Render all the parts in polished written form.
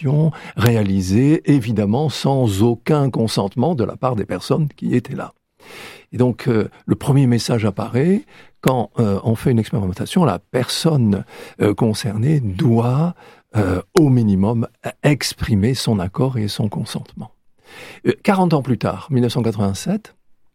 réalisée évidemment sans aucun consentement de la part des personnes qui étaient là. Et donc le premier message apparaît quand on fait une expérimentation, la personne concernée doit au minimum exprimer son accord et son consentement. 40 ans plus tard, 1987,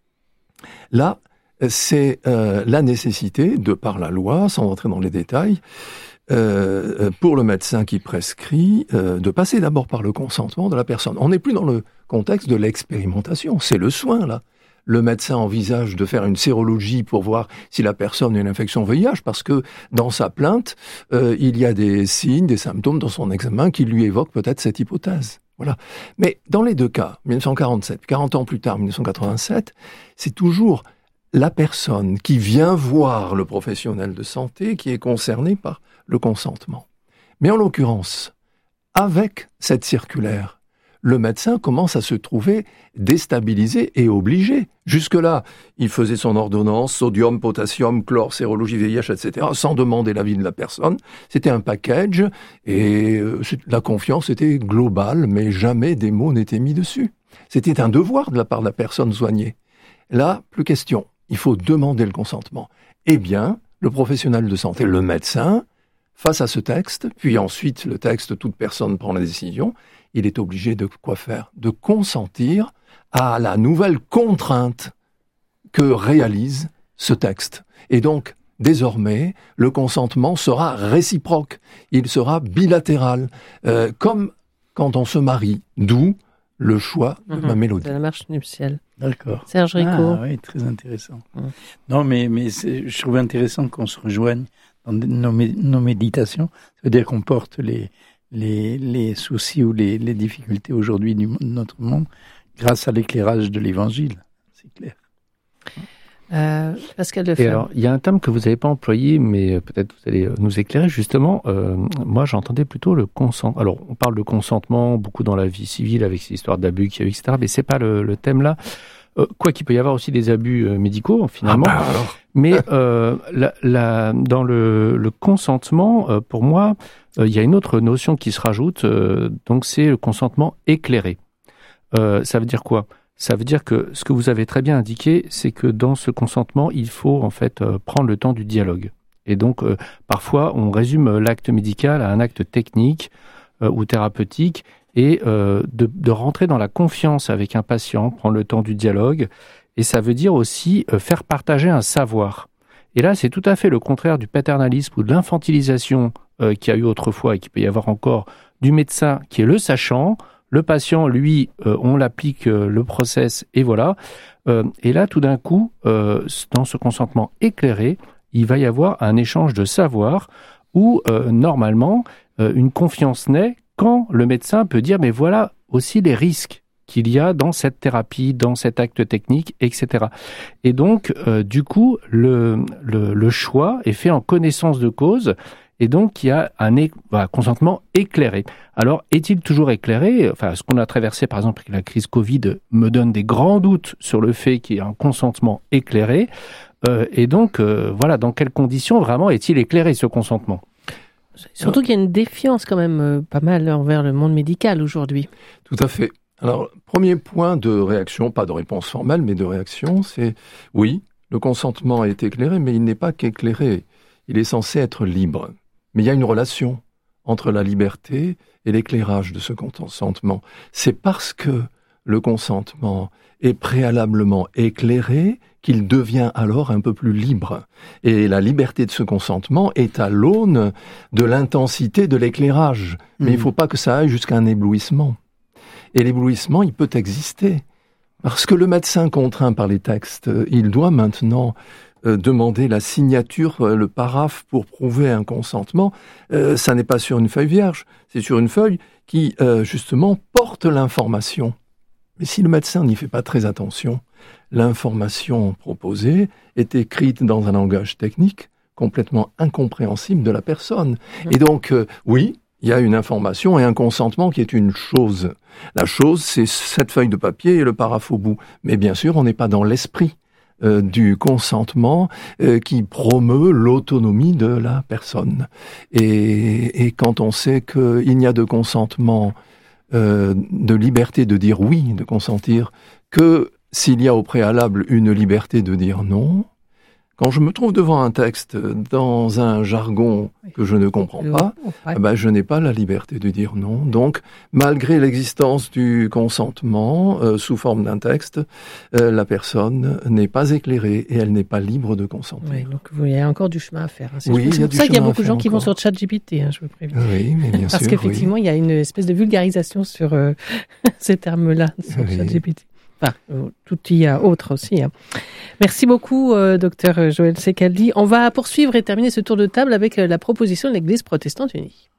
là, c'est la nécessité, de par la loi, sans entrer dans les détails, pour le médecin qui prescrit, de passer d'abord par le consentement de la personne. On n'est plus dans le contexte de l'expérimentation, c'est le soin, là. Le médecin envisage de faire une sérologie pour voir si la personne a une infection VIH, parce que dans sa plainte, il y a des signes, des symptômes dans son examen qui lui évoquent peut-être cette hypothèse. Voilà. Mais dans les deux cas, 1947, 40 ans plus tard, 1987, c'est toujours la personne qui vient voir le professionnel de santé qui est concernée par le consentement. Mais en l'occurrence, avec cette circulaire, le médecin commence à se trouver déstabilisé et obligé. Jusque-là, il faisait son ordonnance, sodium, potassium, chlore, sérologie, VIH, etc., sans demander l'avis de la personne. C'était un package et la confiance était globale, mais jamais des mots n'étaient mis dessus. C'était un devoir de la part de la personne soignée. Là, plus question. Il faut demander le consentement. Eh bien, le professionnel de santé, le médecin, face à ce texte, puis ensuite le texte, toute personne prend la décision, il est obligé de quoi faire ? De consentir à la nouvelle contrainte que réalise ce texte. Et donc, désormais, le consentement sera réciproque, il sera bilatéral, comme quand on se marie, d'où le choix de ma mélodie. C'est la marche nuptiale. D'accord. Serge Rico. Ah oui, très intéressant. Non, mais je trouve intéressant qu'on se rejoigne dans nos méditations. Ça veut dire qu'on porte les soucis ou les difficultés aujourd'hui de notre monde grâce à l'éclairage de l'Évangile. C'est clair. Pascal Lefebvre. Et alors, il y a un terme que vous n'avez pas employé, mais peut-être vous allez nous éclairer. Justement, moi, j'entendais plutôt le consentement. Alors, on parle de consentement beaucoup dans la vie civile avec ces histoires d'abus qu'il y a eu, etc. Mais c'est pas le thème là. Quoi qu'il peut y avoir aussi des abus médicaux, finalement. Ah bah alors. Mais dans le consentement, pour moi, il y a une autre notion qui se rajoute. Donc, c'est le consentement éclairé. Ça veut dire quoi ? Ça veut dire que ce que vous avez très bien indiqué, c'est que dans ce consentement, il faut en fait prendre le temps du dialogue. Et donc, parfois, on résume l'acte médical à un acte technique ou thérapeutique et de rentrer dans la confiance avec un patient, prendre le temps du dialogue. Et ça veut dire aussi faire partager un savoir. Et là, c'est tout à fait le contraire du paternalisme ou de l'infantilisation qu'il y a eu autrefois et qu'il peut y avoir encore du médecin qui est le sachant. Le patient, lui, on l'applique le process et voilà. Et là, tout d'un coup, dans ce consentement éclairé, il va y avoir un échange de savoir où, normalement, une confiance naît quand le médecin peut dire « mais voilà aussi les risques qu'il y a dans cette thérapie, dans cet acte technique, etc. » Et donc, du coup, le choix est fait en connaissance de cause. Et donc, il y a un consentement éclairé. Alors, est-il toujours éclairé ? Enfin, ce qu'on a traversé, par exemple, avec la crise Covid, me donne des grands doutes sur le fait qu'il y ait un consentement éclairé. Et donc, voilà, dans quelles conditions vraiment est-il éclairé, ce consentement ? Surtout qu'il y a une défiance quand même pas mal envers le monde médical aujourd'hui. Tout à fait. Alors, premier point de réaction, pas de réponse formelle, mais de réaction, c'est oui, le consentement est éclairé, mais il n'est pas qu'éclairé. Il est censé être libre. Mais il y a une relation entre la liberté et l'éclairage de ce consentement. C'est parce que le consentement est préalablement éclairé qu'il devient alors un peu plus libre. Et la liberté de ce consentement est à l'aune de l'intensité de l'éclairage. Mais il ne faut pas que ça aille jusqu'à un éblouissement. Et l'éblouissement, il peut exister. Parce que le médecin contraint par les textes, il doit maintenant demander la signature, le paraphe pour prouver un consentement. Ça n'est pas sur une feuille vierge, c'est sur une feuille qui, justement, porte l'information. Mais si le médecin n'y fait pas très attention, l'information proposée est écrite dans un langage technique complètement incompréhensible de la personne. Et donc, oui, il y a une information et un consentement qui est une chose. La chose, c'est cette feuille de papier et le paraphe au bout. Mais bien sûr, on n'est pas dans l'esprit du consentement qui promeut l'autonomie de la personne. Et quand on sait qu'il n'y a de consentement, de liberté de dire oui, de consentir, que s'il y a au préalable une liberté de dire non, quand je me trouve devant un texte dans un jargon que je ne comprends pas, je n'ai pas la liberté de dire non. Donc, malgré l'existence du consentement sous forme d'un texte, la personne n'est pas éclairée et elle n'est pas libre de consentir. Oui, donc il y a encore du chemin à faire. Hein. C'est pour ça qu'il y a beaucoup de gens qui vont sur ChatGPT, je me préviens. Oui, mais bien sûr. Parce qu'effectivement, il y a une espèce de vulgarisation sur ces termes-là sur ChatGPT. Enfin, tout y a autre aussi. Hein. Merci beaucoup, docteur Joël Ceccaldi. On va poursuivre et terminer ce tour de table avec la proposition de l'Église protestante unie.